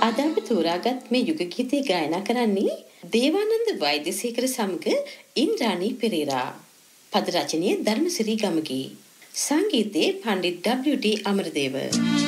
අද අපි තෝරාගත් මේ යුග ගීතය ගායනා කරන්නේ දේවානන්ද වෛද්‍යසේකර සමග ඉන්ද්‍රාණී පෙරේරා. පද රචනය ධර්මසිරි ගමගේ. සංගීතයේ පණ්ඩිත් W.T. අමරදේව.